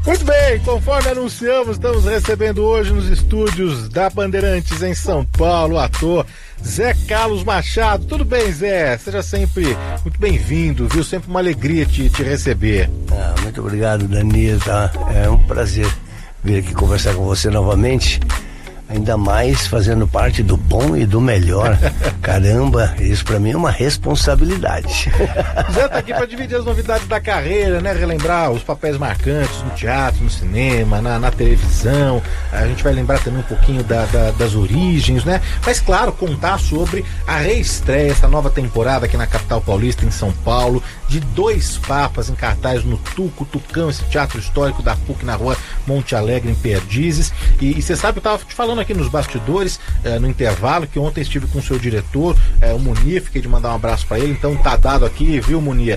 Muito bem, conforme anunciamos, estamos recebendo hoje nos estúdios da Bandeirantes em São Paulo o ator Zé Carlos Machado. Tudo bem, Zé? Seja sempre muito bem-vindo, viu? Sempre uma alegria te receber. Muito obrigado, Danilo, tá? É um prazer vir aqui conversar com você novamente. Ainda mais fazendo parte do bom e do melhor. Caramba, isso pra mim é uma responsabilidade. Zé tá aqui pra dividir as novidades da carreira, né? Relembrar os papéis marcantes no teatro, no cinema, na televisão. A gente vai lembrar também um pouquinho das origens, né? Mas claro, contar sobre a reestreia, essa nova temporada aqui na capital paulista, em São Paulo, de Dois Papas em cartaz no Tucão, esse teatro histórico da PUC na rua Monte Alegre, em Perdizes. E você sabe, eu tava te falando aqui nos bastidores, no intervalo, que ontem estive com o seu diretor, o Munir, fiquei de mandar um abraço para ele, então tá dado aqui, viu, Munir?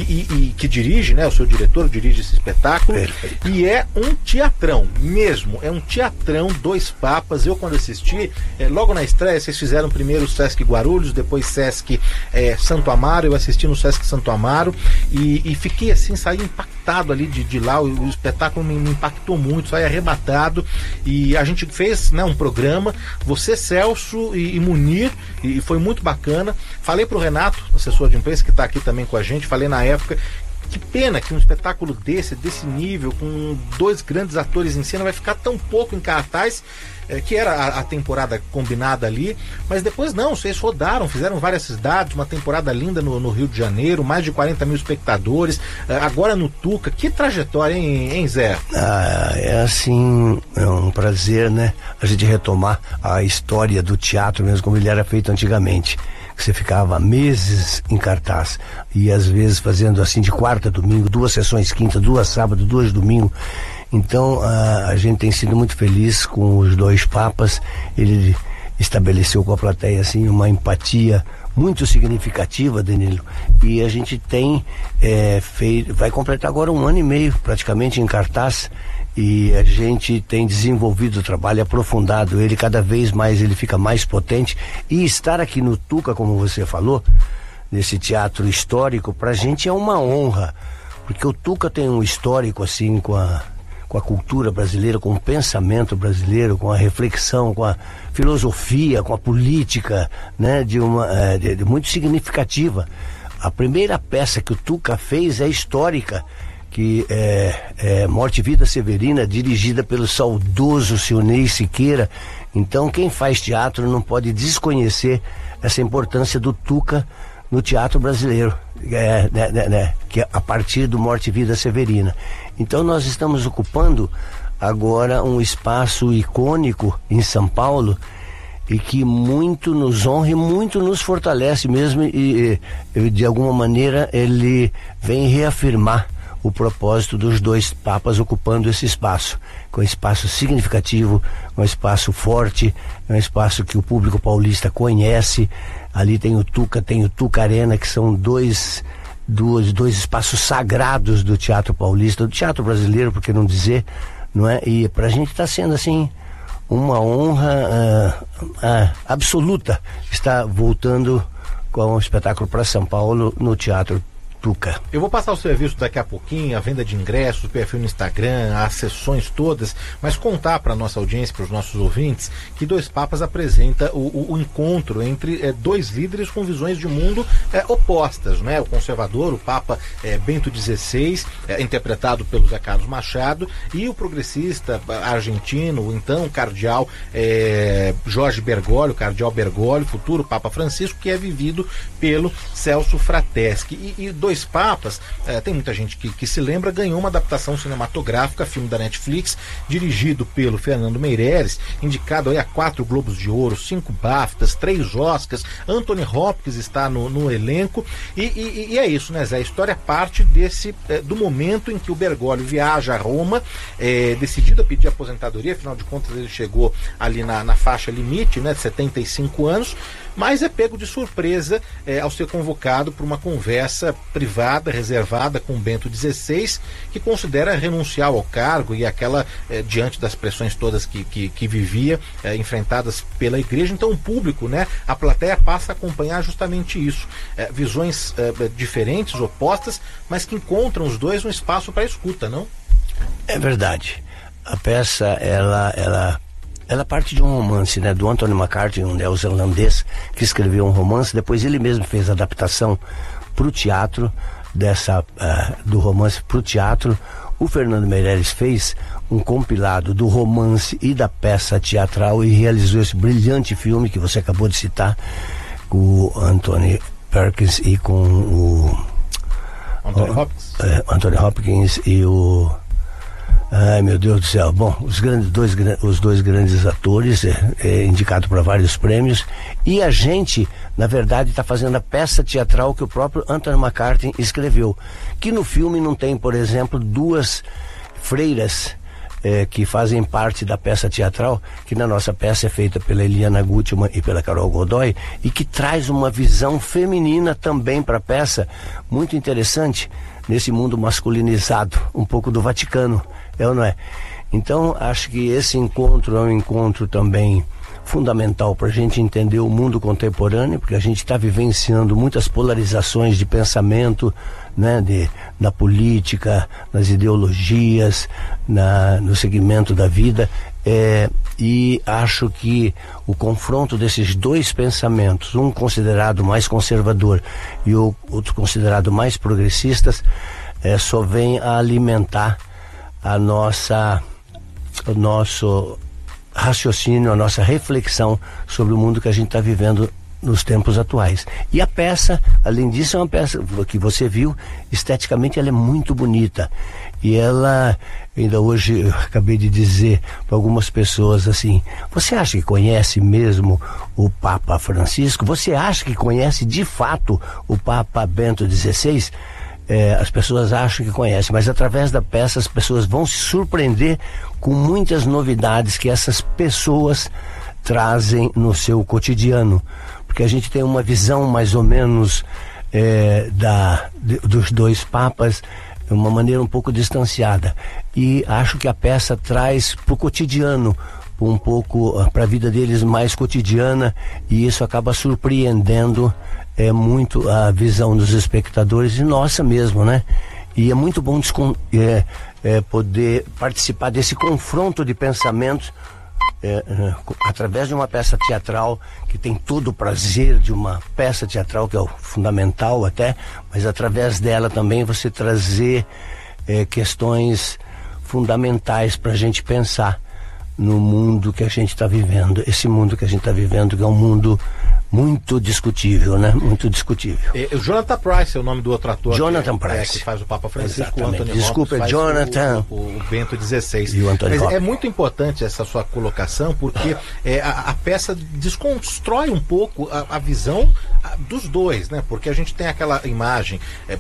E que dirige, né, o seu diretor dirige esse espetáculo. Perfeito. E é um teatrão mesmo, é um teatrão, Dois Papas. Eu, quando assisti, logo na estreia, vocês fizeram primeiro o Sesc Guarulhos, depois Sesc Santo Amaro. Eu assisti no Sesc Santo Amaro e fiquei assim, saí impactado ali de lá. O espetáculo me impactou muito, saí arrebatado. E a gente fez, né, um programa, você, Celso e Munir, e foi muito bacana. Falei pro Renato, assessor de imprensa, que está aqui também com a gente, falei na época, que pena que um espetáculo desse nível, com dois grandes atores em cena, vai ficar tão pouco em cartaz, que era a temporada combinada ali, mas depois não, vocês rodaram, fizeram várias cidades, uma temporada linda no Rio de Janeiro, mais de 40 mil espectadores, agora no Tuca. Que trajetória, hein, Zé? É assim, é um prazer, né, a gente retomar a história do teatro mesmo como ele era feito antigamente. Você ficava meses em cartaz e às vezes fazendo assim de quarta a domingo, 2 sessões quinta, 2 sábado, 2 domingo. Então a gente tem sido muito feliz com os Dois Papas. Ele estabeleceu com a plateia assim uma empatia muito significativa, Danilo, e a gente tem vai completar agora 1 ano e meio praticamente em cartaz. E a gente tem desenvolvido o trabalho, aprofundado ele, cada vez mais ele fica mais potente. E estar aqui no Tuca, como você falou, nesse teatro histórico, pra gente é uma honra, porque o Tuca tem um histórico assim com a cultura brasileira, com o pensamento brasileiro, com a reflexão, com a filosofia, com a política, né, de muito significativa. A primeira peça que o Tuca fez é histórica, que é Morte e Vida Severina, dirigida pelo saudoso Sionei Siqueira. Então quem faz teatro não pode desconhecer essa importância do Tuca no teatro brasileiro, que é a partir do Morte e Vida Severina. Então nós estamos ocupando agora um espaço icônico em São Paulo e que muito nos honra e muito nos fortalece mesmo, e de alguma maneira ele vem reafirmar o propósito dos Dois Papas ocupando esse espaço, com um espaço significativo, um espaço forte, um espaço que o público paulista conhece. Ali tem o Tuca Arena, que são dois espaços sagrados do teatro paulista, do teatro brasileiro, por que não dizer, não é? E pra gente está sendo assim uma honra absoluta estar voltando com o espetáculo para São Paulo no Teatro Tuca. Eu vou passar o serviço daqui a pouquinho, a venda de ingressos, o perfil no Instagram, as sessões todas, mas contar para a nossa audiência, para os nossos ouvintes, que Dois Papas apresenta o encontro entre dois líderes com visões de mundo opostas, né? O conservador, o Papa Bento XVI, interpretado pelo Zé Carlos Machado, e o progressista argentino, o então cardeal Jorge Bergoglio, cardeal Bergoglio, futuro Papa Francisco, que é vivido pelo Celso Frateschi. E Dois Papas, tem muita gente que se lembra, ganhou uma adaptação cinematográfica, filme da Netflix, dirigido pelo Fernando Meirelles, indicado aí a 4 Globos de Ouro, 5 BAFTAs, 3 Oscars. Anthony Hopkins está no elenco, e é isso, né, Zé? A história parte do momento em que o Bergoglio viaja a Roma, decidido a pedir aposentadoria. Afinal de contas ele chegou ali na faixa limite, né, de 75 anos, mas é pego de surpresa ao ser convocado para uma conversa privada, reservada com Bento XVI, que considera renunciar ao cargo, e diante das pressões todas que vivia, enfrentadas pela igreja. Então o público, né, a plateia passa a acompanhar justamente isso, visões diferentes, opostas, mas que encontram os dois um espaço para escuta, não? É verdade. A peça, ela parte de um romance, né, do Anthony McCarthy, um neozelandês que escreveu um romance, depois ele mesmo fez a adaptação para o teatro, do romance para o teatro. O Fernando Meirelles fez um compilado do romance e da peça teatral e realizou esse brilhante filme que você acabou de citar, com o Anthony Perkins e com o Anthony Hopkins e o... Ai, meu Deus do céu. Bom, os dois grandes atores, indicado para vários prêmios, e a gente, na verdade, está fazendo a peça teatral que o próprio Anthony McCarthy escreveu, que no filme não tem, por exemplo, duas freiras que fazem parte da peça teatral, que na nossa peça é feita pela Eliana Gutmann e pela Carol Godoy, e que traz uma visão feminina também para a peça, muito interessante, nesse mundo masculinizado, um pouco do Vaticano, é ou não é? Então, acho que esse encontro é um encontro também fundamental para a gente entender o mundo contemporâneo, porque a gente está vivenciando muitas polarizações de pensamento, né, na política, nas ideologias, no segmento da vida, e acho que o confronto desses dois pensamentos, um considerado mais conservador e o outro considerado mais progressistas, só vem a alimentar o nosso raciocínio, a nossa reflexão sobre o mundo que a gente está vivendo nos tempos atuais. E a peça, além disso, é uma peça que você viu, esteticamente ela é muito bonita. E ela, ainda hoje, eu acabei de dizer para algumas pessoas assim, você acha que conhece mesmo o Papa Francisco? Você acha que conhece de fato o Papa Bento XVI? As pessoas acham que conhecem, mas através da peça as pessoas vão se surpreender com muitas novidades que essas pessoas trazem no seu cotidiano, porque a gente tem uma visão mais ou menos dos dois papas de uma maneira um pouco distanciada, e acho que a peça traz para o cotidiano, um pouco para a vida deles mais cotidiana, e isso acaba surpreendendo muito a visão dos espectadores e nossa mesmo, né? E é muito bom poder participar desse confronto de pensamentos através de uma peça teatral, que tem todo o prazer de uma peça teatral, que é o fundamental até, mas através dela também você trazer questões fundamentais para a gente pensar no mundo que a gente está vivendo. Esse mundo que a gente está vivendo, que é um mundo muito discutível, né? Muito discutível. O Jonathan Pryce é o nome do outro ator. Jonathan Pryce. Que faz o Papa Francisco. Exatamente. O Anthony Desculpa, Hopkins Jonathan. O Bento XVI. E o Anthony Hopkins. É muito importante essa sua colocação, porque a peça desconstrói um pouco a visão dos dois, né? Porque a gente tem aquela imagem,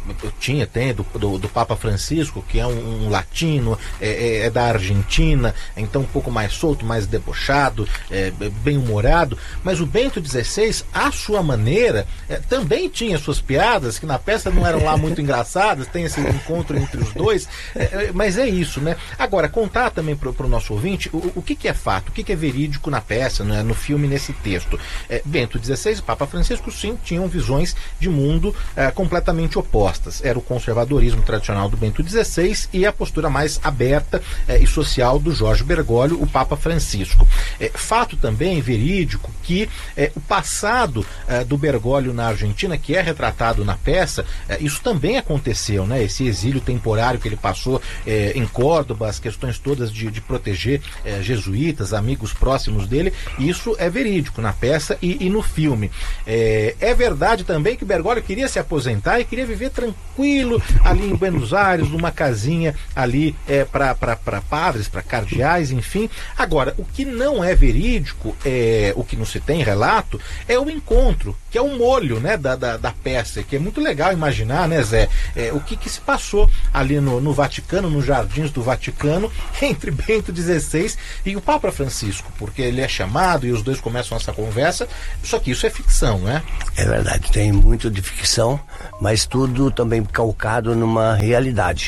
tem do Papa Francisco, que é um latino, é da Argentina, então um pouco mais solto, mais debochado, bem humorado, mas o Bento XVI, à sua maneira, também tinha suas piadas, que na peça não eram lá muito engraçadas, tem esse encontro entre os dois, mas é isso, né? Agora, contar também para o nosso ouvinte o que é fato, o que é verídico na peça, né? No filme, nesse texto. Bento XVI e Papa Francisco, sim, tinham visões de mundo completamente opostas. Era o conservadorismo tradicional do Bento XVI e a postura mais aberta e social do Jorge Bergoglio, o Papa Francisco. Fato também verídico que o passado do Bergoglio na Argentina, que é retratado na peça, isso também aconteceu, né? Esse exílio temporário que ele passou em Córdoba, as questões todas de proteger jesuítas, amigos próximos dele, isso é verídico na peça e no filme. É verdade também que Bergoglio queria se aposentar e queria viver tranquilo ali em Buenos Aires, numa casinha ali para padres, para cardeais, enfim. Agora, o que não é verídico, o que não se tem relato, é o encontro, que é o molho, né, da peça, que é muito legal imaginar, né, Zé, o que se passou ali no Vaticano, nos jardins do Vaticano, entre Bento XVI e o Papa Francisco, porque ele é chamado e os dois começam essa conversa, só que isso é ficção, né? É verdade, tem muito de ficção, mas tudo também calcado numa realidade, porque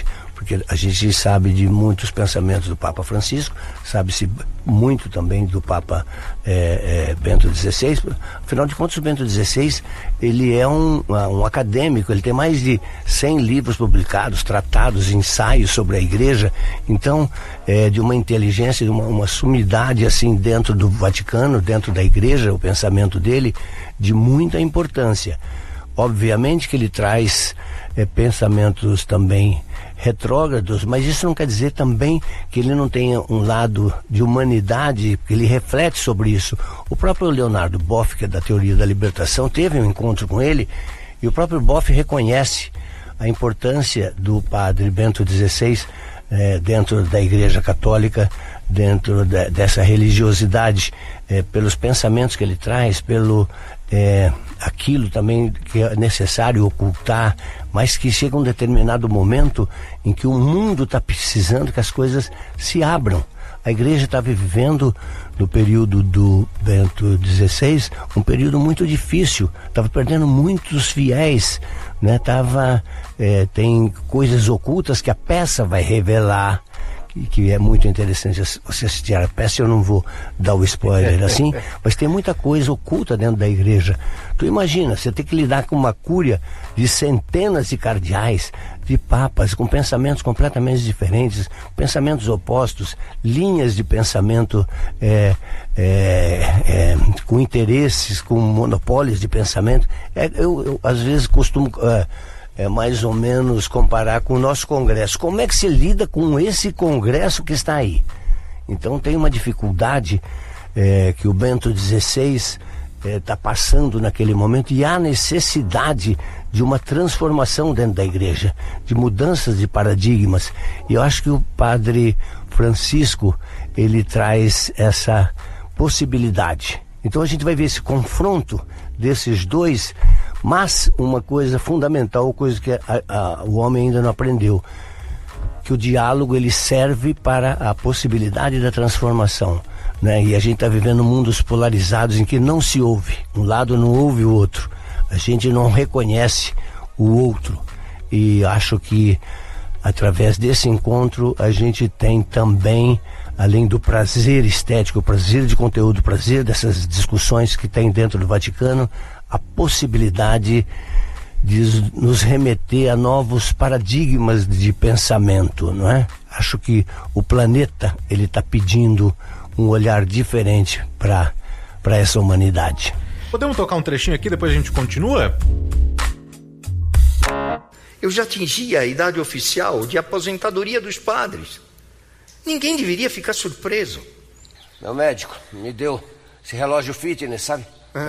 porque a gente sabe de muitos pensamentos do Papa Francisco, sabe-se muito também do Papa Bento XVI. Afinal de contas, o Bento XVI, ele é um acadêmico, ele tem mais de 100 livros publicados, tratados, ensaios sobre a Igreja. Então, de uma inteligência, de uma sumidade assim dentro do Vaticano, dentro da Igreja, o pensamento dele, de muita importância. Obviamente que ele traz pensamentos também retrógrados, mas isso não quer dizer também que ele não tenha um lado de humanidade, que ele reflete sobre isso. O próprio Leonardo Boff, que é da teoria da libertação, teve um encontro com ele, e o próprio Boff reconhece a importância do padre Bento XVI dentro da Igreja Católica, dentro dessa religiosidade, pelos pensamentos que ele traz, pelo aquilo também que é necessário ocultar, mas que chega um determinado momento em que o mundo está precisando que as coisas se abram. A Igreja estava vivendo, no período do Bento XVI, um período muito difícil, estava perdendo muitos fiéis, né? Tem coisas ocultas que a peça vai revelar, que é muito interessante você assistir a peça. Eu não vou dar o spoiler assim, mas tem muita coisa oculta dentro da Igreja. Tu imagina, você tem que lidar com uma cúria de centenas de cardeais, de papas, com pensamentos completamente diferentes, pensamentos opostos, linhas de pensamento com interesses, com monopólios de pensamento. Eu às vezes costumo mais ou menos comparar com o nosso Congresso. Como é que se lida com esse Congresso que está aí? Então tem uma dificuldade que o Bento XVI está passando naquele momento, e há necessidade de uma transformação dentro da Igreja, de mudanças de paradigmas. E eu acho que o Padre Francisco, ele traz essa possibilidade. Então a gente vai ver esse confronto desses dois, mas uma coisa fundamental, coisa que o homem ainda não aprendeu, que o diálogo ele serve para a possibilidade da transformação, né? E a gente está vivendo mundos polarizados em que não se ouve, um lado não ouve o outro, a gente não reconhece o outro, e acho que através desse encontro a gente tem também, além do prazer estético, o prazer de conteúdo, o prazer dessas discussões que tem dentro do Vaticano, a possibilidade de nos remeter a novos paradigmas de pensamento, não é? Acho que o planeta, ele está pedindo um olhar diferente para essa humanidade. Podemos tocar um trechinho aqui, depois a gente continua? Eu já atingi a idade oficial de aposentadoria dos padres. Ninguém deveria ficar surpreso. Meu médico me deu esse relógio fitness, sabe?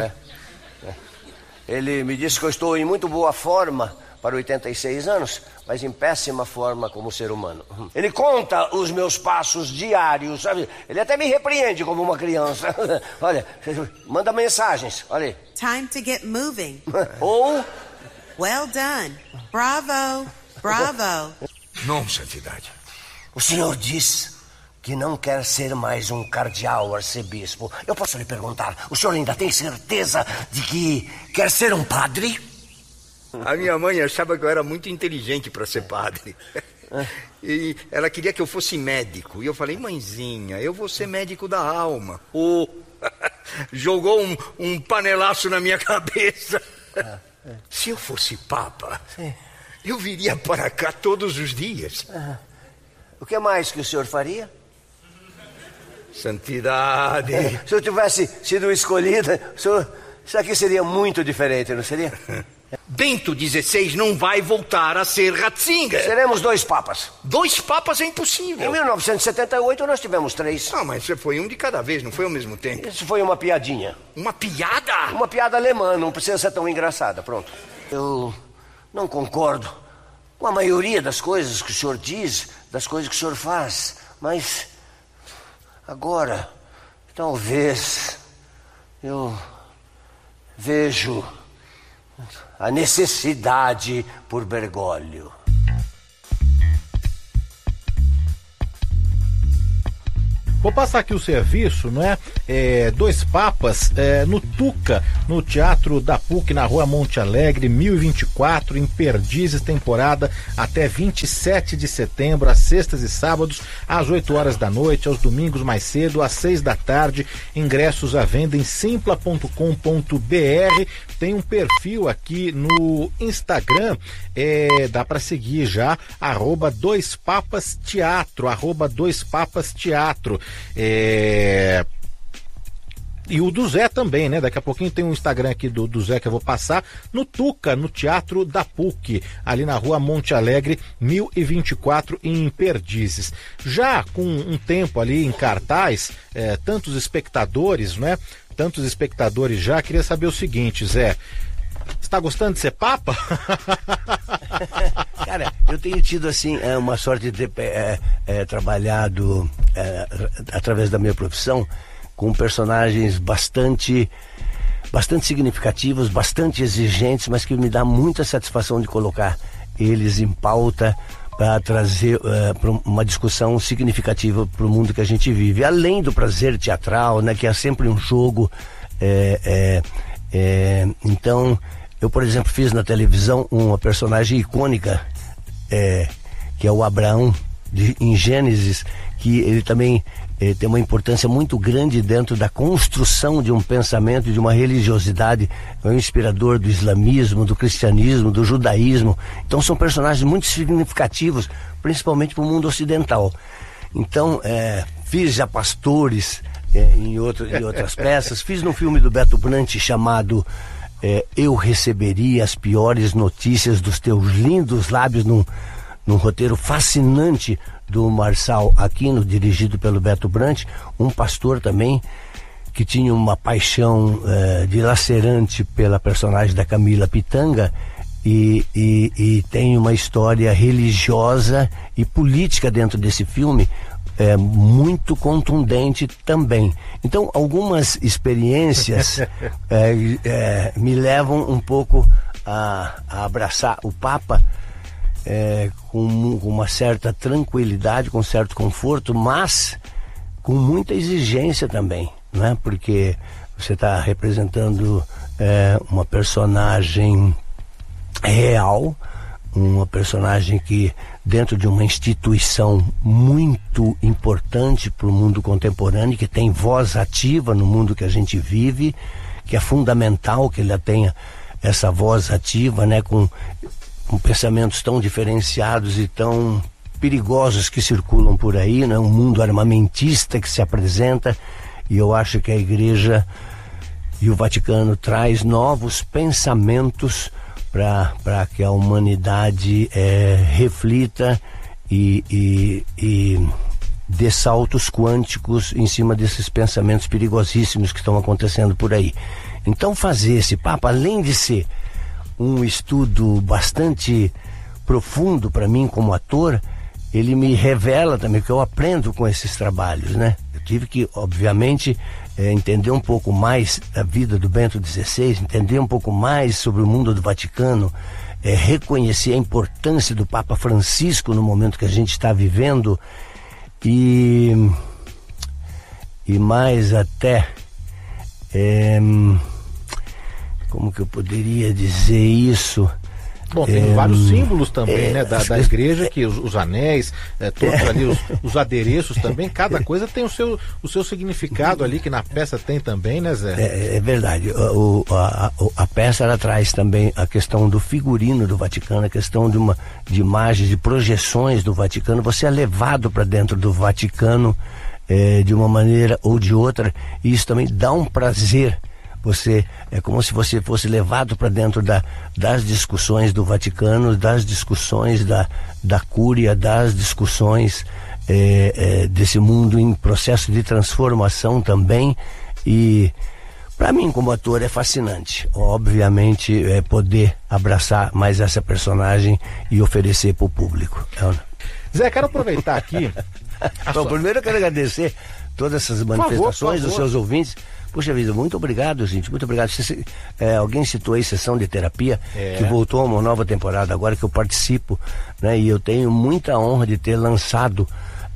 Ele me disse que eu estou em muito boa forma para 86 anos, mas em péssima forma como ser humano. Ele conta os meus passos diários, sabe? Ele até me repreende como uma criança. Olha, manda mensagens, olha aí. Time to get moving. Ou... Well done. Bravo. Bravo. Não, santidade. O senhor diz que não quer ser mais um cardeal arcebispo. Eu posso lhe perguntar, o senhor ainda tem certeza de que quer ser um padre? A minha mãe achava que eu era muito inteligente para ser padre. E ela queria que eu fosse médico. E eu falei, mãezinha, eu vou ser médico da alma. Jogou um panelaço na minha cabeça. Se eu fosse papa, eu viria para cá todos os dias. O que mais que o senhor faria? Santidade. Se eu tivesse sido escolhido, isso aqui seria muito diferente, não seria? Bento XVI não vai voltar a ser Ratzinger. Seremos 2 papas. 2 papas é impossível. Em 1978 nós tivemos 3. Ah, mas foi um de cada vez, não foi ao mesmo tempo. Isso foi uma piadinha. Uma piada? Uma piada alemã, não precisa ser tão engraçada, pronto. Eu não concordo com a maioria das coisas que o senhor diz, das coisas que o senhor faz, mas agora, talvez, eu vejo a necessidade por Bergoglio. Vou passar aqui o serviço, não é? 2 papas no Tuca, no Teatro da PUC, na Rua Monte Alegre, 1024, em Perdizes, temporada até 27 de setembro, às sextas e sábados, às 8 horas da noite, aos domingos mais cedo, às 6 da tarde. Ingressos à venda em simpla.com.br. Tem um perfil aqui no Instagram, dá para seguir já, @2papasteatro, @2papasteatro. E o do Zé também, né? Daqui a pouquinho tem um Instagram aqui do Zé que eu vou passar, no Tuca, no Teatro da PUC, ali na Rua Monte Alegre, 1024, em Perdizes. Já com um tempo ali em cartaz, tantos espectadores, né? Tantos espectadores já, queria saber o seguinte, Zé, você está gostando de ser papa? Cara, eu tenho tido assim uma sorte de ter trabalhado através da minha profissão com personagens bastante significativos, bastante exigentes, mas que me dá muita satisfação de colocar eles em pauta para trazer uma discussão significativa para o mundo que a gente vive. Além do prazer teatral, né, que é sempre um jogo. Então, eu, por exemplo, fiz na televisão uma personagem icônica, que é o Abraão, em Gênesis, que ele também tem uma importância muito grande dentro da construção de um pensamento, de uma religiosidade. É um inspirador do islamismo, do cristianismo, do judaísmo. Então são personagens muito significativos, principalmente para o mundo ocidental. Então, fiz já pastores em outras peças. Fiz num filme do Beto Brant chamado Eu Receberia as Piores Notícias dos Teus Lindos Lábios, num roteiro fascinante do Marçal Aquino, dirigido pelo Beto Brant, um pastor também que tinha uma paixão dilacerante pela personagem da Camila Pitanga e tem uma história religiosa e política dentro desse filme muito contundente também. Então, algumas experiências me levam um pouco a abraçar o Papa com uma certa tranquilidade, com certo conforto, mas com muita exigência também, né? Porque você está representando uma personagem real, uma personagem que dentro de uma instituição muito importante para o mundo contemporâneo, que tem voz ativa no mundo que a gente vive, que é fundamental que ele tenha essa voz ativa, né? Com pensamentos tão diferenciados e tão perigosos que circulam por aí, né? Um mundo armamentista que se apresenta, e eu acho que a Igreja e o Vaticano traz novos pensamentos para que a humanidade reflita e dê saltos quânticos em cima desses pensamentos perigosíssimos que estão acontecendo por aí. Então, fazer esse Papa, além de ser um estudo bastante profundo para mim como ator, ele me revela também que eu aprendo com esses trabalhos, né? Eu tive que, obviamente, entender um pouco mais da vida do Bento XVI, entender um pouco mais sobre o mundo do Vaticano, reconhecer a importância do Papa Francisco no momento que a gente está vivendo e mais até... como que eu poderia dizer isso? Bom, tem vários símbolos também, né, da igreja, que os anéis, todos ali, os adereços também, cada coisa tem o seu significado ali, que na peça tem também, né, Zé? É verdade. A peça, ela traz também a questão do figurino do Vaticano, a questão de imagens, de projeções do Vaticano. Você é levado para dentro do Vaticano de uma maneira ou de outra, e isso também dá um prazer. É como se você fosse levado para dentro das discussões do Vaticano, das discussões da Cúria, das discussões desse mundo em processo de transformação também. E para mim, como ator, é fascinante. Obviamente, poder abraçar mais essa personagem e oferecer para o público. Zé, quero aproveitar aqui. Bom, primeiro eu quero agradecer todas essas manifestações dos seus ouvintes. Puxa vida, muito obrigado, gente, muito obrigado. Alguém citou aí Sessão de Terapia, que voltou a uma nova temporada agora que eu participo, né? E eu tenho muita honra de ter lançado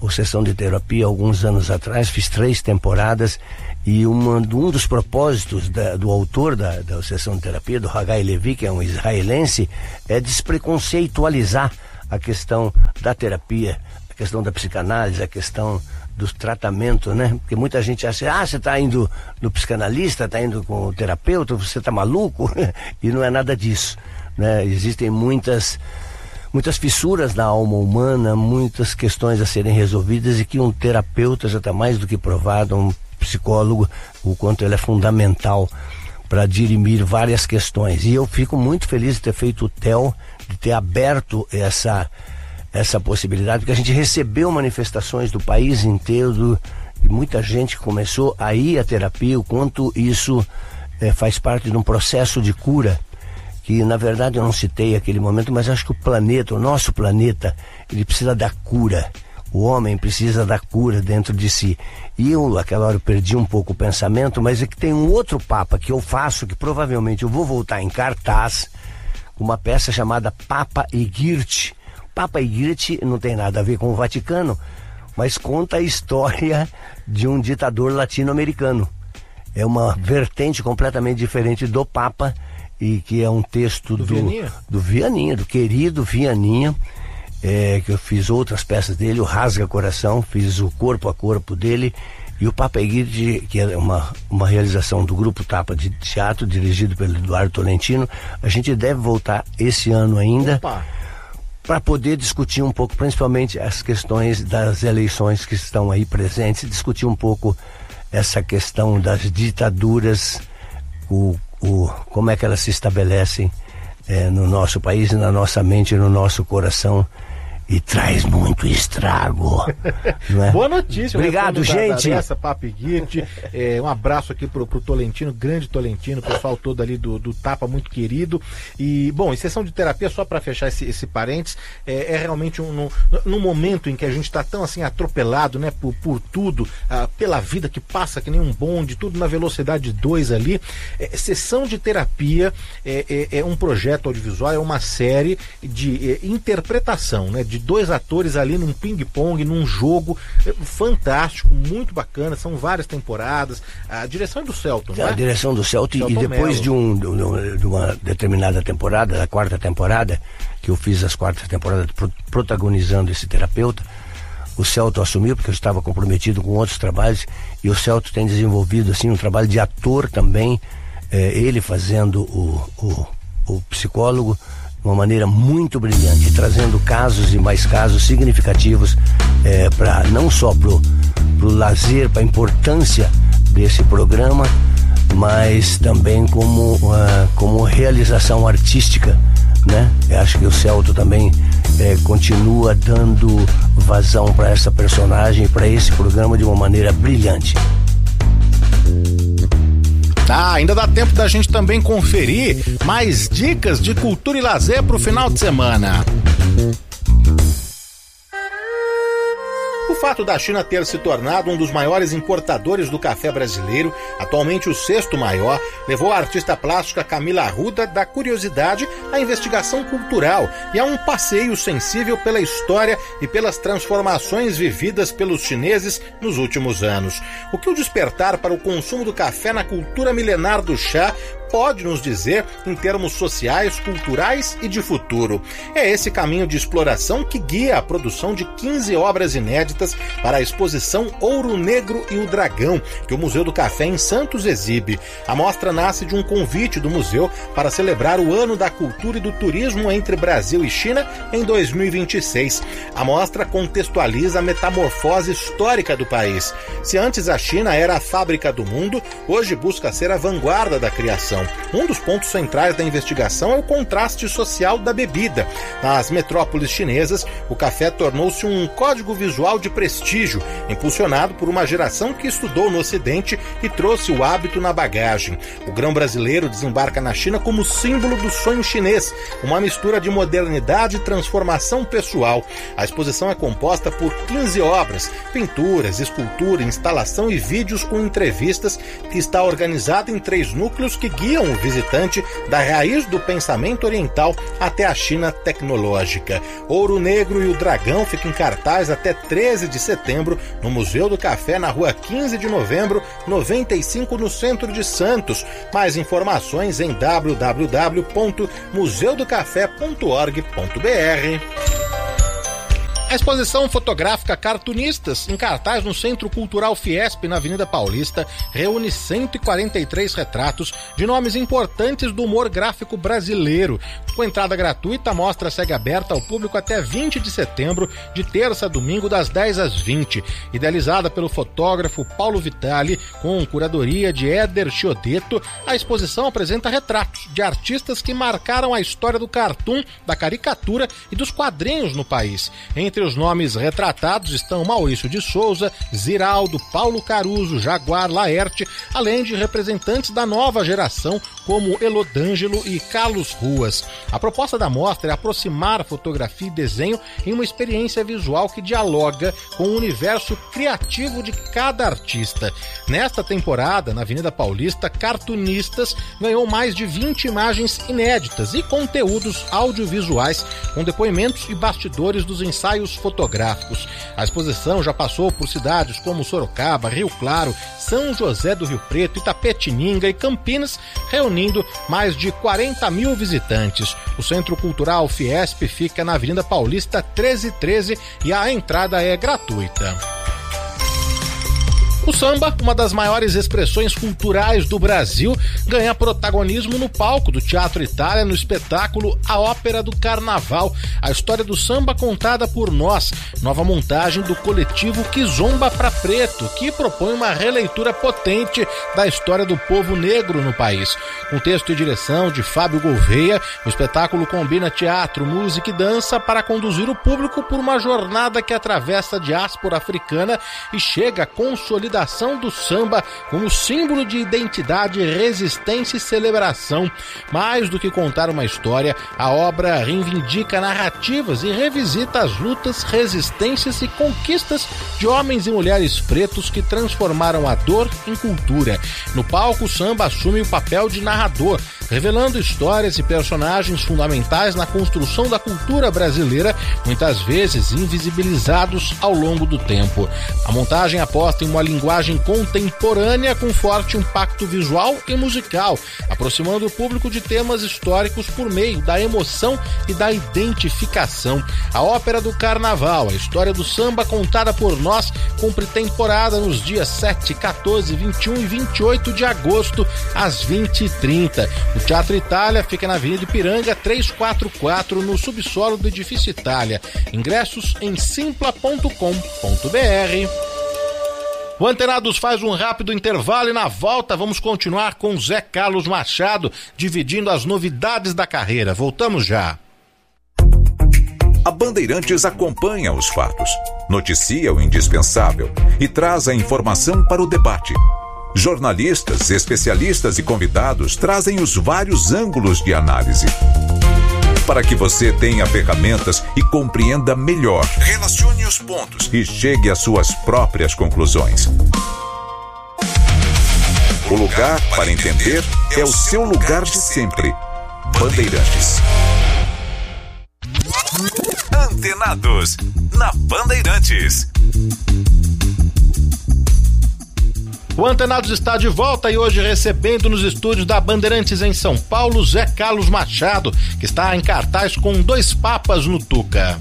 o Sessão de Terapia alguns anos atrás, fiz 3 temporadas, e um dos propósitos do autor da Sessão de Terapia, do Haggai Levi, que é um israelense, é despreconceitualizar a questão da terapia, a questão da psicanálise, a questão do tratamento, né? Porque muita gente acha, você está indo no psicanalista, está indo com o terapeuta, você está maluco, e não é nada disso, né? Existem muitas fissuras na alma humana, muitas questões a serem resolvidas, e que um terapeuta já está mais do que provado, um psicólogo, o quanto ele é fundamental para dirimir várias questões. E eu fico muito feliz de ter feito o TEL, de ter aberto essa possibilidade, porque a gente recebeu manifestações do país inteiro, e muita gente começou a ir à terapia, o quanto isso faz parte de um processo de cura, que na verdade eu não citei aquele momento, mas acho que o planeta, o nosso planeta, ele precisa da cura. O homem precisa da cura dentro de si. E eu, aquela hora, eu perdi um pouco o pensamento, mas é que tem um outro Papa que eu faço, que provavelmente eu vou voltar em cartaz, uma peça chamada Papa Egírt. Papa Egírt não tem nada a ver com o Vaticano, mas conta a história de um ditador latino-americano. É uma vertente completamente diferente do Papa, e que é um texto do Vianinha, do querido Vianinha, que eu fiz outras peças dele, o Rasga Coração, fiz o Corpo a Corpo dele, e o Papa Egírt, que é uma realização do Grupo Tapa de Teatro, dirigido pelo Eduardo Tolentino. A gente deve voltar esse ano ainda, para poder discutir um pouco, principalmente as questões das eleições que estão aí presentes, discutir um pouco essa questão das ditaduras, como é que elas se estabelecem no nosso país, na nossa mente, no nosso coração, e traz muito estrago. Não é? Boa notícia. Obrigado, gente. Essa Papa Egírt. Um abraço aqui pro Tolentino, grande Tolentino, o pessoal todo ali do Tapa, muito querido. E, bom, em sessão de terapia, só para fechar esse parênteses, é realmente num momento em que a gente está tão assim atropelado, né, por tudo, pela vida que passa que nem um bonde, tudo na velocidade 2 ali. Sessão de terapia é um projeto audiovisual, é uma série de interpretação, né, de 2 atores ali num ping-pong, num jogo fantástico, muito bacana. São várias temporadas. A direção é do Celton, né? A direção do Celton, e depois de uma determinada temporada, da 4ª temporada, que eu fiz as 4 temporadas protagonizando esse terapeuta, o Celton assumiu, porque eu estava comprometido com outros trabalhos, e o Celton tem desenvolvido assim um trabalho de ator também, ele fazendo o psicólogo de uma maneira muito brilhante, trazendo casos e mais casos significativos, para não só pro lazer, para a importância desse programa, mas também como realização artística, né? Eu acho que o Celto também continua dando vazão para essa personagem, para esse programa, de uma maneira brilhante. Ainda dá tempo da gente também conferir mais dicas de cultura e lazer pro final de semana. O fato da China ter se tornado um dos maiores importadores do café brasileiro, atualmente o 6º maior, levou a artista plástica Camila Arruda da curiosidade à investigação cultural e a um passeio sensível pela história e pelas transformações vividas pelos chineses nos últimos anos. O que o despertar para o consumo do café na cultura milenar do chá pode nos dizer em termos sociais, culturais e de futuro? É esse caminho de exploração que guia a produção de 15 obras inéditas para a exposição Ouro Negro e o Dragão, que o Museu do Café em Santos exibe. A mostra nasce de um convite do museu para celebrar o Ano da Cultura e do Turismo entre Brasil e China em 2026. A mostra contextualiza a metamorfose histórica do país. Se antes a China era a fábrica do mundo, hoje busca ser a vanguarda da criação. Um dos pontos centrais da investigação é o contraste social da bebida. Nas metrópoles chinesas, o café tornou-se um código visual de prestígio, impulsionado por uma geração que estudou no Ocidente e trouxe o hábito na bagagem. O grão brasileiro desembarca na China como símbolo do sonho chinês, uma mistura de modernidade e transformação pessoal. A exposição é composta por 15 obras, pinturas, escultura, instalação e vídeos com entrevistas, que está organizada em 3 núcleos que guiam o visitante da raiz do pensamento oriental até a China tecnológica. Ouro Negro e o Dragão fica em cartaz até 13 13 de setembro, no Museu do Café, na rua 15 de novembro, 95, no centro de Santos. Mais informações em www.museudocafé.org.br. A exposição fotográfica Cartunistas, em cartaz no Centro Cultural Fiesp, na Avenida Paulista, reúne 143 retratos de nomes importantes do humor gráfico brasileiro. Com entrada gratuita, a mostra segue aberta ao público até 20 de setembro, de terça a domingo, das 10 às 20. Idealizada pelo fotógrafo Paulo Vitali, com curadoria de Éder Chiodeto, a exposição apresenta retratos de artistas que marcaram a história do cartoon, da caricatura e dos quadrinhos no país. Entre os nomes retratados estão Maurício de Souza, Ziraldo, Paulo Caruso, Jaguar, Laerte, além de representantes da nova geração como Elodângelo e Carlos Ruas. A proposta da mostra é aproximar fotografia e desenho em uma experiência visual que dialoga com o universo criativo de cada artista. Nesta temporada, na Avenida Paulista, Cartunistas ganhou mais de 20 imagens inéditas e conteúdos audiovisuais com depoimentos e bastidores dos ensaios fotográficos. A exposição já passou por cidades como Sorocaba, Rio Claro, São José do Rio Preto, Itapetininga e Campinas, reunindo mais de 40 mil visitantes. O Centro Cultural Fiesp fica na Avenida Paulista 1313 e a entrada é gratuita. O samba, uma das maiores expressões culturais do Brasil, ganha protagonismo no palco do Teatro Itália no espetáculo A Ópera do Carnaval, a história do samba contada por nós, nova montagem do coletivo Kizomba pra Preto, que propõe uma releitura potente da história do povo negro no país. Com texto e direção de Fábio Gouveia, o espetáculo combina teatro, música e dança para conduzir o público por uma jornada que atravessa a diáspora africana e chega a consolidar do samba como símbolo de identidade, resistência e celebração. Mais do que contar uma história, a obra reivindica narrativas e revisita as lutas, resistências e conquistas de homens e mulheres pretos que transformaram a dor em cultura. No palco, o samba assume o papel de narrador, revelando histórias e personagens fundamentais na construção da cultura brasileira, muitas vezes invisibilizados ao longo do tempo. A montagem aposta em uma linguagem contemporânea com forte impacto visual e musical, aproximando o público de temas históricos por meio da emoção e da identificação. A Ópera do Carnaval, a história do samba contada por nós, cumpre temporada nos dias 7, 14, 21 e 28 de agosto, às 20h30. O Teatro Itália fica na Avenida Ipiranga 344, no subsolo do Edifício Itália. Ingressos em simpla.com.br. O Antenados faz um rápido intervalo e na volta vamos continuar com Zé Carlos Machado, dividindo as novidades da carreira. Voltamos já. A Bandeirantes acompanha os fatos, noticia o indispensável e traz a informação para o debate. Jornalistas, especialistas e convidados trazem os vários ângulos de análise, para que você tenha ferramentas e compreenda melhor. Relacione os pontos e chegue às suas próprias conclusões. O lugar para entender é o seu lugar de sempre. Bandeirantes. Antenados, na Bandeirantes. O Antenados está de volta e hoje recebendo nos estúdios da Bandeirantes em São Paulo, Zé Carlos Machado, que está em cartaz com Dois Papas no Tuca.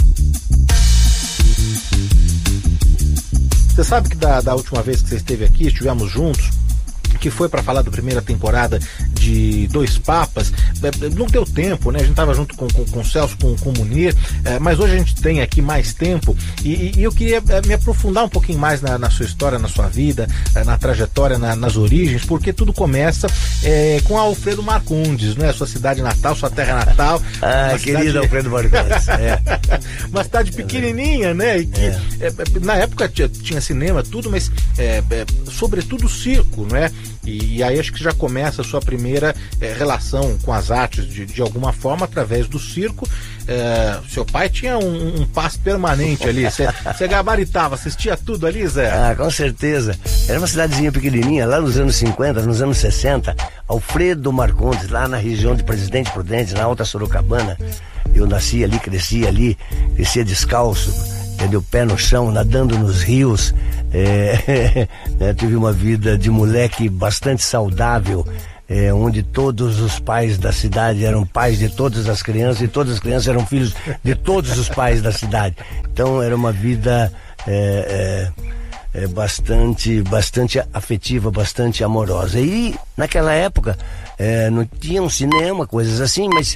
Você sabe que da última vez que você esteve aqui, estivemos juntos, que foi para falar da primeira temporada de Dois Papas, não deu tempo, né? A gente estava junto com o Celso, com o Munir, mas hoje a gente tem aqui mais tempo e eu queria me aprofundar um pouquinho mais na sua história, na sua vida, na trajetória, nas origens, porque tudo começa com Alfredo Marcondes, né? Sua cidade natal, sua terra natal. Querido Alfredo Marcondes. Uma cidade pequenininha, né? E que, na época tinha cinema, tudo, mas sobretudo circo, né? E aí acho que já começa a sua primeira relação com as artes de alguma forma através do circo. Seu pai tinha um passe permanente ali. Você gabaritava, assistia tudo ali, Zé? Com certeza. Era uma cidadezinha pequenininha, lá nos anos 50, nos anos 60. Alfredo Marcondes, lá na região de Presidente Prudente, na Alta Sorocabana. Eu nasci ali, crescia descalço. entendeu? Pé no chão, nadando nos rios. Tive uma vida de moleque bastante saudável, onde todos os pais da cidade eram pais de todas as crianças e todas as crianças eram filhos de todos os pais da cidade. Então era uma vida bastante afetiva, bastante amorosa. E naquela época não tinha um cinema, coisas assim, mas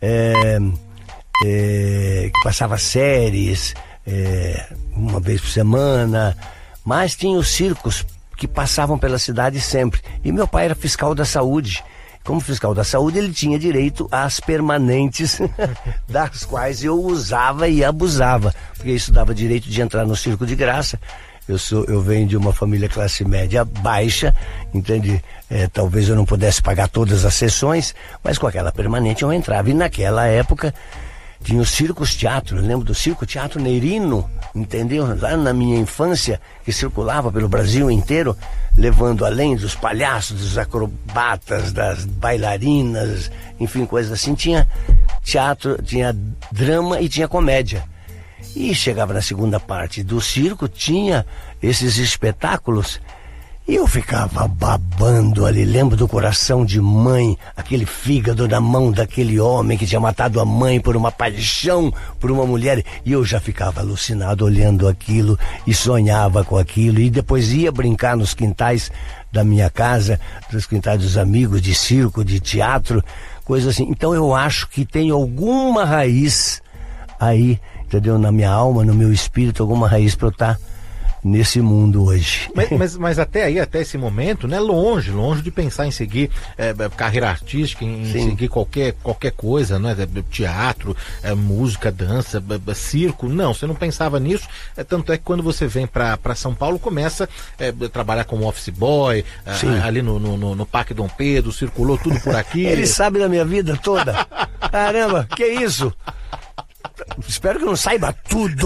passava séries uma vez por semana, mas tinha os circos que passavam pela cidade sempre. E meu pai era fiscal da saúde. Como fiscal da saúde, ele tinha direito às permanentes, das quais eu usava e abusava, porque isso dava direito de entrar no circo de graça. Eu venho de uma família classe média baixa, entende? Talvez eu não pudesse pagar todas as sessões, mas com aquela permanente eu entrava. E naquela época tinha os circos teatro. Eu lembro do Circo Teatro Neirino, entendeu? Lá na minha infância, que circulava pelo Brasil inteiro, levando além dos palhaços, dos acrobatas, das bailarinas, enfim, coisas assim. Tinha teatro, tinha drama e tinha comédia. E chegava na segunda parte do circo, tinha esses espetáculos e eu ficava babando ali. Lembro do Coração de Mãe, aquele fígado na mão daquele homem que tinha matado a mãe por uma paixão por uma mulher, e eu já ficava alucinado olhando aquilo e sonhava com aquilo, e depois ia brincar nos quintais da minha casa, nos quintais dos amigos, de circo, de teatro, coisa assim. Então eu acho que tem alguma raiz aí, entendeu? Na minha alma, no meu espírito, alguma raiz para eu estar nesse mundo hoje. Mas até aí, até esse momento, né? Longe de pensar em seguir carreira artística, em seguir qualquer coisa, né? Teatro, música, dança, circo. Não, você não pensava nisso. Tanto é que quando você vem para São Paulo, começa a trabalhar como office boy, ali no Parque Dom Pedro, circulou tudo por aqui. Ele sabe da minha vida toda. Caramba, que isso? Espero que não saiba tudo.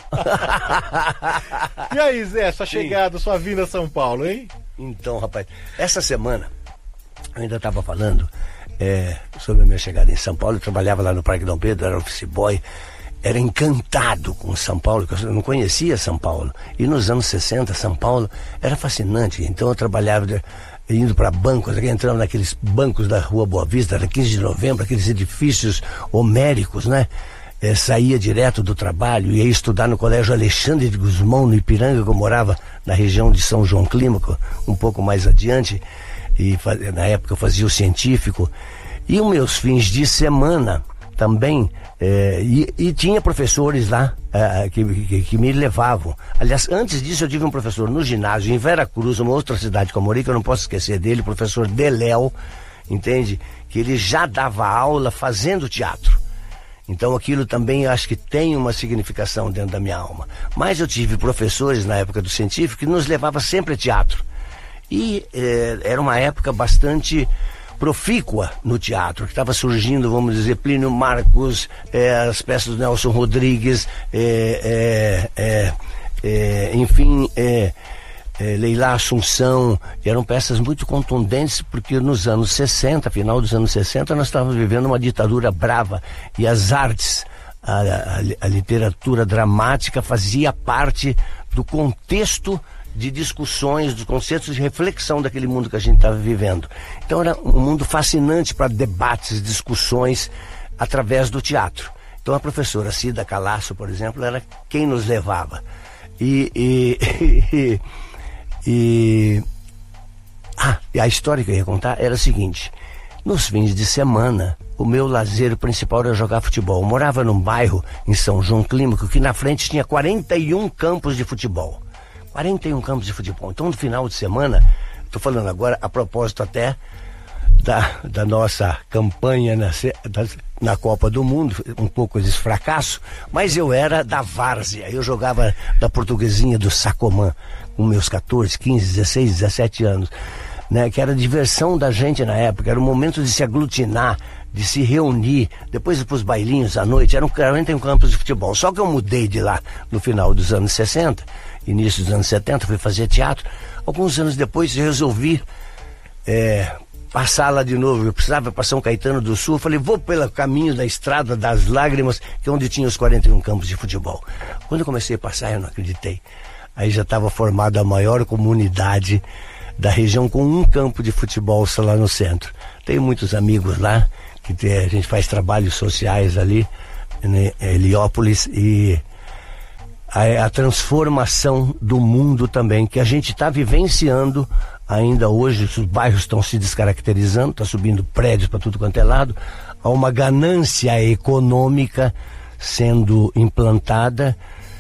E aí, Zé, sua chegada, sua vinda a São Paulo, hein? Então, rapaz, essa semana eu ainda estava falando sobre a minha chegada em São Paulo. Eu trabalhava lá no Parque Dom Pedro, era office boy, era encantado com São Paulo, que eu não conhecia São Paulo. E nos anos 60, São Paulo era fascinante. Então eu trabalhava indo para bancos, entrando naqueles bancos da Rua Boa Vista, era 15 de novembro, aqueles edifícios homéricos, né? Saía direto do trabalho, ia estudar no Colégio Alexandre de Gusmão, no Ipiranga, que eu morava na região de São João Clímaco, um pouco mais adiante, e na época eu fazia o científico. E os meus fins de semana também, e tinha professores lá que me levavam. Aliás, antes disso eu tive um professor no ginásio, em Veracruz, uma outra cidade que eu morei, que eu não posso esquecer dele, o professor Deléo, entende? Que ele já dava aula fazendo teatro. Então aquilo também acho que tem uma significação dentro da minha alma. Mas eu tive professores na época do científico que nos levavam sempre a teatro. E era uma época bastante profícua no teatro, que estava surgindo, vamos dizer, Plínio Marcos, as peças do Nelson Rodrigues, enfim... Leila Assunção, eram peças muito contundentes, porque nos anos 60, final dos anos 60, nós estávamos vivendo uma ditadura brava, e as artes, a literatura dramática fazia parte do contexto de discussões, dos conceitos de reflexão daquele mundo que a gente estava vivendo. Então era um mundo fascinante para debates, discussões através do teatro. Então a professora Cida Calasso, por exemplo, era quem nos levava. E a história que eu ia contar era a seguinte: nos fins de semana, o meu lazer principal era jogar futebol. Eu morava num bairro em São João Clímaco que na frente tinha 41 campos de futebol. 41 campos de futebol. Então no final de semana, estou falando agora a propósito até da nossa campanha na Copa do Mundo, um pouco de fracasso, mas eu era da várzea. Eu jogava da Portuguesinha do Sacomã com meus 14, 15, 16, 17 anos, né? Que era a diversão da gente na época, era o momento de se aglutinar, de se reunir, depois ir para os bailinhos à noite. Eram 41 campos de futebol. Só que eu mudei de lá no final dos anos 60, início dos anos 70, fui fazer teatro. Alguns anos depois eu resolvi passar lá de novo, eu precisava para São Caetano do Sul. Eu falei, vou pelo caminho da Estrada das Lágrimas, que é onde tinha os 41 campos de futebol. Quando eu comecei a passar, eu não acreditei. Aí já estava formada a maior comunidade da região com um campo de futebol só lá no centro. Tenho muitos amigos lá, que a gente faz trabalhos sociais ali, em Heliópolis, e a transformação do mundo também, que a gente está vivenciando ainda hoje. Os bairros estão se descaracterizando, está subindo prédios para tudo quanto é lado, há uma ganância econômica sendo implantada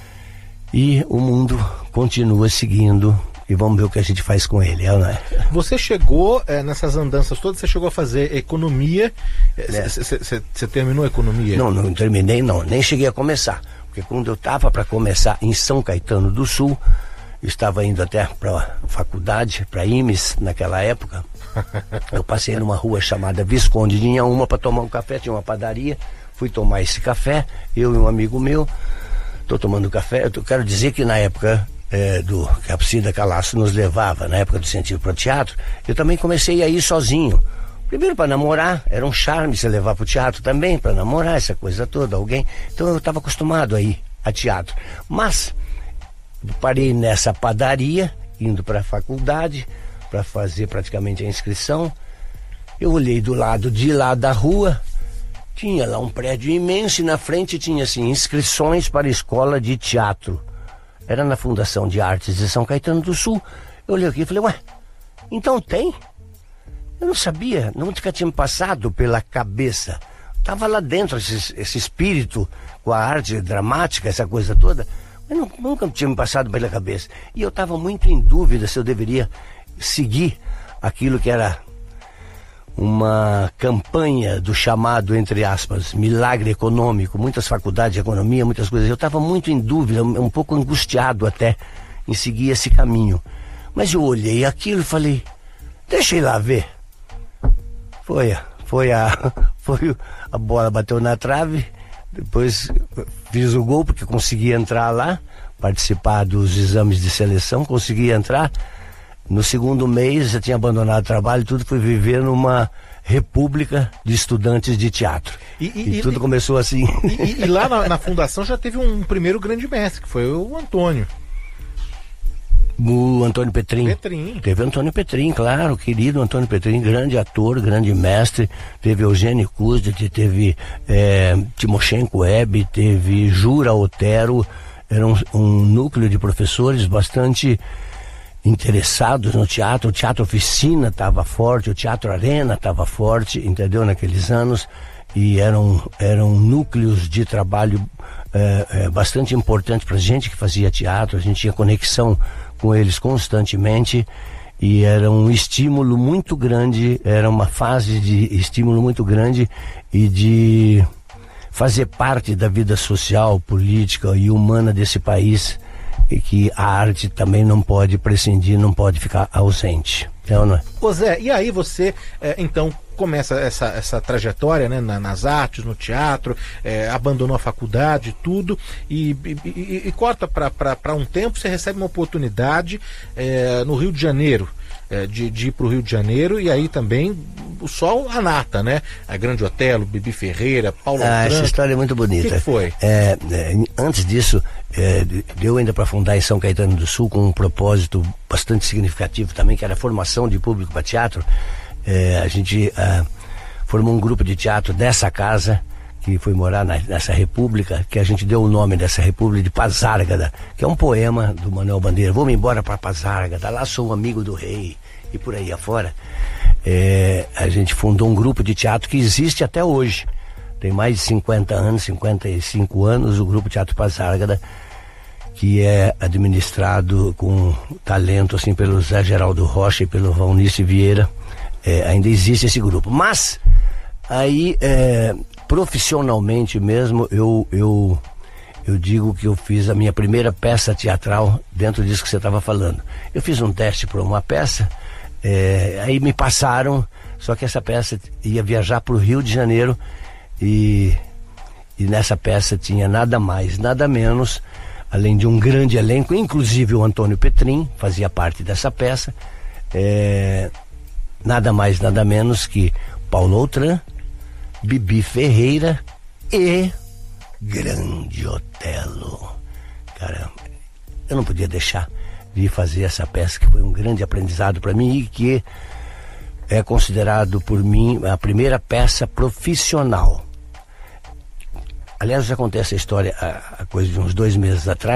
e o mundo continua seguindo, e vamos ver o que a gente faz com ele, não é? Você chegou, nessas andanças todas, você chegou a fazer economia, você terminou a economia? Não terminei não, nem cheguei a começar. Porque quando eu estava para começar em São Caetano do Sul, estava indo até para a faculdade, para IMES naquela época, eu passei numa rua chamada Visconde de Inhaúma para tomar um café, tinha uma padaria, fui tomar esse café, eu e um amigo meu, estou tomando café. Eu quero dizer que na época que a Priscila Calasso nos levava, na época do Incentivo para o Teatro, eu também comecei a ir sozinho. Primeiro para namorar, era um charme você levar para o teatro também, para namorar, essa coisa toda, alguém. Então eu estava acostumado a ir a teatro. Mas parei nessa padaria, indo para a faculdade, para fazer praticamente a inscrição. Eu olhei do lado de lá da rua, tinha lá um prédio imenso e na frente tinha assim, inscrições para a escola de teatro. Era na Fundação de Artes de São Caetano do Sul. Eu olhei aqui e falei, ué, então tem? Eu não sabia, nunca tinha me passado pela cabeça. Estava lá dentro esse espírito com a arte dramática, essa coisa toda, mas nunca tinha me passado pela cabeça. E eu estava muito em dúvida se eu deveria seguir aquilo que era uma campanha do chamado, entre aspas, milagre econômico, muitas faculdades de economia, muitas coisas. Eu estava muito em dúvida, um pouco angustiado até em seguir esse caminho. Mas eu olhei aquilo e falei, deixa eu ir lá ver. Foi a bola bateu na trave, depois fiz o gol porque consegui entrar lá, participar dos exames de seleção, consegui entrar. No segundo mês já tinha abandonado o trabalho, tudo, fui viver numa república de estudantes de teatro. E tudo começou assim. E lá na fundação já teve um primeiro grande mestre, que foi o Antônio. O Antônio Petrin. Teve o Antônio Petrin, claro, querido Antônio Petrin, grande ator, grande mestre. Teve Eugênio Kuzet, teve Timoshenko Web, teve Jura Otero. Era um núcleo de professores bastante interessados no teatro. O Teatro Oficina estava forte, o Teatro Arena estava forte, entendeu, naqueles anos. E eram núcleos de trabalho bastante importantes para a gente que fazia teatro. A gente tinha conexão com eles constantemente e era um estímulo muito grande, era uma fase de estímulo muito grande e de fazer parte da vida social, política e humana desse país, e que a arte também não pode prescindir, não pode ficar ausente. Então, não é? Ô Zé, e aí você então começa essa trajetória, né, nas artes, no teatro, abandonou a faculdade, tudo, e corta para um tempo, você recebe uma oportunidade no Rio de Janeiro, de ir para o Rio de Janeiro, e aí também o sol a nata, né? A Grande Otelo, Bibi Ferreira, Paulo Franco. Essa história é muito bonita. O que foi? Antes disso, deu ainda para fundar em São Caetano do Sul com um propósito bastante significativo também, que era a formação de público para teatro. A gente formou um grupo de teatro dessa casa, que foi morar nessa república, que a gente deu o nome dessa república de Pazárgada, que é um poema do Manuel Bandeira. Vou-me embora para Pazárgada, lá sou um amigo do rei, e por aí afora. A gente fundou um grupo de teatro que existe até hoje. Tem mais de 50 anos, 55 anos, o Grupo Teatro Pazárgada, que é administrado com talento assim pelo Zé Geraldo Rocha e pelo Valnice Vieira. Ainda existe esse grupo. Mas, aí, profissionalmente mesmo, eu digo que eu fiz a minha primeira peça teatral dentro disso que você estava falando. Eu fiz um teste para uma peça, aí me passaram, só que essa peça ia viajar para o Rio de Janeiro e nessa peça tinha nada mais, nada menos, além de um grande elenco, inclusive o Antônio Petrin fazia parte dessa peça, nada mais, nada menos que Paulo Outram, Bibi Ferreira e Grande Otelo. Caramba, eu não podia deixar de fazer essa peça, que foi um grande aprendizado para mim e que é considerado por mim a primeira peça profissional. Aliás, já contei essa história há coisa de uns 2 meses atrás.